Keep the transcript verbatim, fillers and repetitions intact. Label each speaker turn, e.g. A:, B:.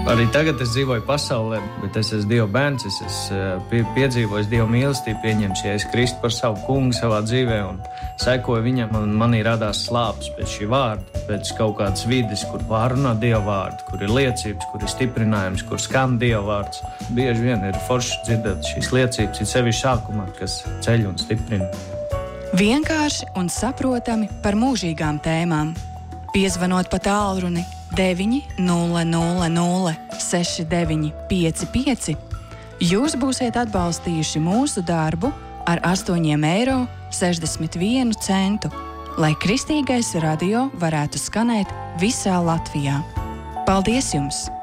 A: Arī tagad es dzīvoju pasaulē, bet es esmu Dieva bērns, es esmu piedzīvojis Dieva mīlestību, pieņems Jēzu Kristu par savu kungu savā dzīvē un sekoju viņam, un manī radās slāpes pēc šī vārda, pēc kaut kādas vides, kur pārunā Dieva vārdu, kur ir liecības, kur ir stiprinājums, kur skan Dieva vārds. Bieži vien ir forši dzirdēt šīs liecības, ir sevišķi sākumā, kas ceļ un stiprina.
B: Vienkārši un saprotami par mūžīgām tēmām. Piezvanot pa tālruni deviņi nulle nulle nulle seši deviņi pieci pieci, jūs būsiet atbalstījuši mūsu darbu ar astoņiem eiro sešdesmit vienu centu, lai Kristīgais radio varētu skanēt visā Latvijā. Paldies jums!